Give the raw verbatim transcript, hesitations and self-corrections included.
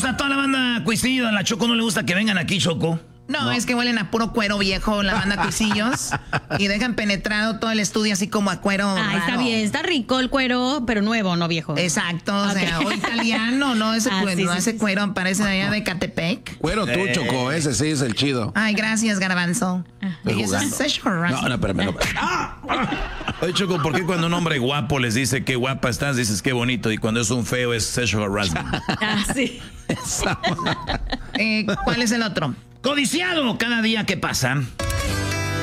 a toda la banda Cuisillo. A la Choco no le gusta que vengan aquí, Choco. No, no, es que huelen a puro cuero viejo la banda Cuisillos y dejan penetrado todo el estudio así como a cuero Ah, raro. está bien, está rico el cuero, pero nuevo, no viejo. Exacto, o Okay. sea, o italiano, no ese, Ah, cuero, sí, no, sí, ese sí, cuero parece de allá de Catepec. Cuero tú, Eh. Choco, ese sí es el chido. Ay, gracias, Garbanzo. Estoy Y eso es jugando. sexual harassment. No, no, espérame, no. Oye, Choco, ¿por qué cuando un hombre guapo les dice qué guapa estás, dices qué bonito? Y cuando es un feo es sexual harassment. Ah, sí. Eh, ¿Cuál es el otro? Codiciado cada día que pasa.